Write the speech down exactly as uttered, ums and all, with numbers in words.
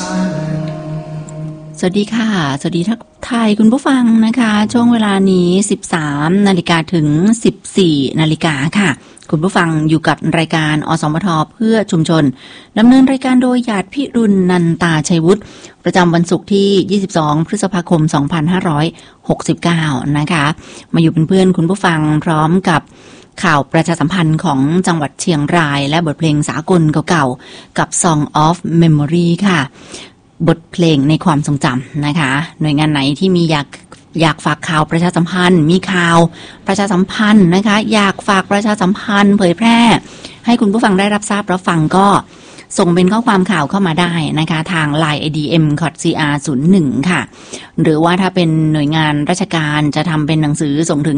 สวัสดีค่ะสวัสดีทักทายคุณผู้ฟังนะคะช่วงเวลานี้สิบสามนาฬิกาถึงสิบสี่นาฬิกาค่ะคุณผู้ฟังอยู่กับรายการอสมทเพื่อชุมชนดำเนินรายการโดยหยาดพิรุณนันตาชัยวุฒิประจำวันศุกร์ที่ยี่สิบสองพฤษภาคมสองพันห้าร้อยหกสิบเก้านะคะมาอยู่เป็นเพื่อนคุณผู้ฟังพร้อมกับข่าวประชาสัมพันธ์ของจังหวัดเชียงรายและบทเพลงสากลเก่าๆกับ Song of Memory ค่ะบทเพลงในความทรงจำนะคะหน่วยงานไหนที่มีอยากอยากฝากข่าวประชาสัมพันธ์มีข่าวประชาสัมพันธ์นะคะอยากฝากประชาสัมพันธ์เผยแพร่ให้คุณผู้ฟังได้รับทราบรับฟังก็ส่งเป็นข้อความข่าวเข้ามาได้นะคะทาง ไลน์ ไอ ดี เอ็ม ซี อาร์ ศูนย์หนึ่ง ค่ะหรือว่าถ้าเป็นหน่วยงานราชการจะทำเป็นหนังสือส่งถึง